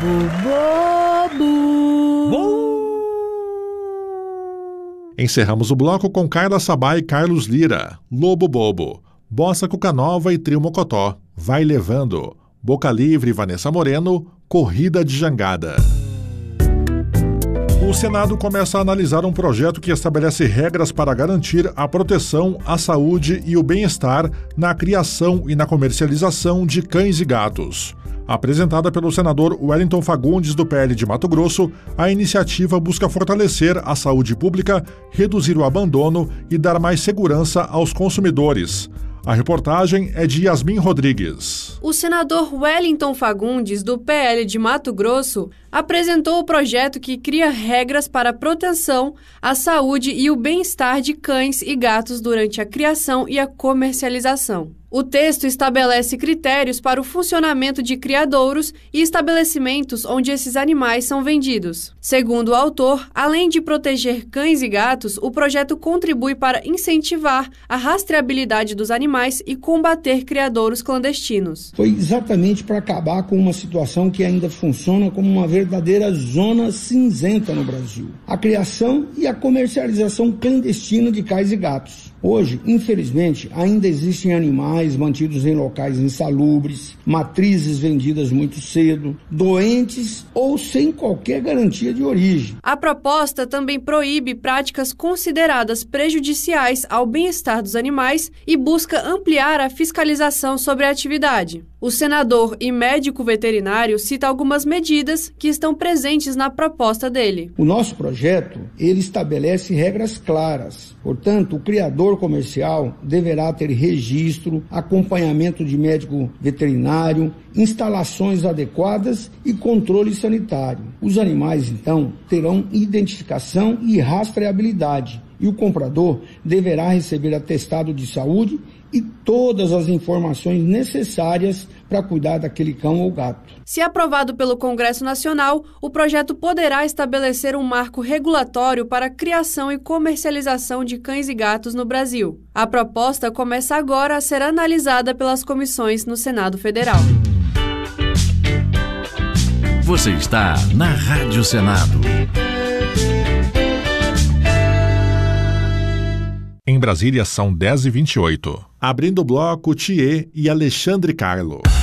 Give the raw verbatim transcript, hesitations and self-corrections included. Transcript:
bobo. Encerramos o bloco com Carla Sabá e Carlos Lira, Lobo Bobo, Bossa Cuca Nova e Trio Mocotó, Vai Levando, Boca Livre e Vanessa Moreno, Corrida de Jangada. O Senado começa a analisar um projeto que estabelece regras para garantir a proteção, a saúde e o bem-estar na criação e na comercialização de cães e gatos. Apresentada pelo senador Wellington Fagundes, do P L de Mato Grosso, a iniciativa busca fortalecer a saúde pública, reduzir o abandono e dar mais segurança aos consumidores. A reportagem é de Yasmin Rodrigues. O senador Wellington Fagundes, do P L de Mato Grosso, apresentou o projeto que cria regras para a proteção, a saúde e o bem-estar de cães e gatos durante a criação e a comercialização. O texto estabelece critérios para o funcionamento de criadouros e estabelecimentos onde esses animais são vendidos. Segundo o autor, além de proteger cães e gatos, o projeto contribui para incentivar a rastreabilidade dos animais e combater criadouros clandestinos. Foi exatamente para acabar com uma situação que ainda funciona como uma verdadeira zona cinzenta no Brasil: a criação e a comercialização clandestina de cães e gatos. Hoje, infelizmente, ainda existem animais mantidos em locais insalubres, matrizes vendidas muito cedo, doentes ou sem qualquer garantia de origem. A proposta também proíbe práticas consideradas prejudiciais ao bem-estar dos animais e busca ampliar a fiscalização sobre a atividade. O senador e médico veterinário cita algumas medidas que estão presentes na proposta dele. O nosso projeto, ele estabelece regras claras. Portanto, o criador comercial deverá ter registro, acompanhamento de médico veterinário, instalações adequadas e controle sanitário. Os animais, então, terão identificação e rastreabilidade, e o comprador deverá receber atestado de saúde e todas as informações necessárias para cuidar daquele cão ou gato. Se aprovado pelo Congresso Nacional, o projeto poderá estabelecer um marco regulatório para a criação e comercialização de cães e gatos no Brasil. A proposta começa agora a ser analisada pelas comissões no Senado Federal. Você está na Rádio Senado. Em Brasília são dez e vinte e oito. Abrindo o bloco, Thier e Alexandre Carlo.